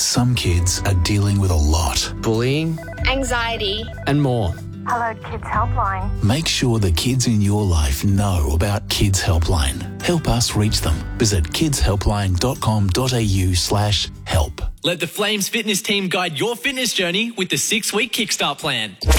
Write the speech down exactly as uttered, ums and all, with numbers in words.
some kids are dealing with a lot. Bullying, anxiety, and more. Hello Kids Helpline. Make sure the kids in your life know about Kids Helpline. Help us reach them. Visit kidshelpline.com.au slash help. Let the Flames fitness team guide your fitness journey with the six-week Kickstart plan.